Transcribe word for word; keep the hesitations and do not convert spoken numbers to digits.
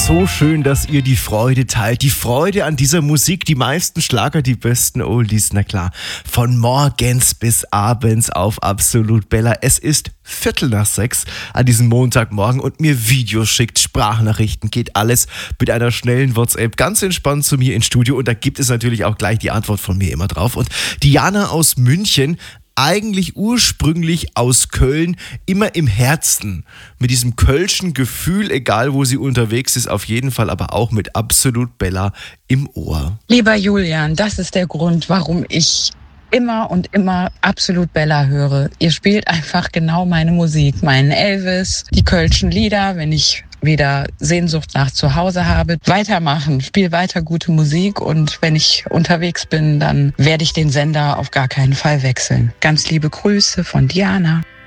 So schön, dass ihr die Freude teilt. Die Freude an dieser Musik, die meisten Schlager, die besten Oldies, na klar. Von morgens bis abends auf Absolut Bella. Es ist Viertel nach sechs an diesem Montagmorgen und mir Videos schickt, Sprachnachrichten, geht alles mit einer schnellen WhatsApp ganz entspannt zu mir ins Studio. Und da gibt es natürlich auch gleich die Antwort von mir immer drauf. Und Diana aus München, eigentlich ursprünglich aus Köln, immer im Herzen, mit diesem kölschen Gefühl, egal wo sie unterwegs ist, auf jeden Fall aber auch mit Absolut Bella im Ohr. Lieber Julian, das ist der Grund, warum ich immer und immer Absolut Bella höre. Ihr spielt einfach genau meine Musik, meinen Elvis, die kölschen Lieder, wenn ich wieder Sehnsucht nach zu Hause habe. Weitermachen, spiel weiter gute Musik und wenn ich unterwegs bin, dann werde ich den Sender auf gar keinen Fall wechseln. Ganz liebe Grüße von Diana.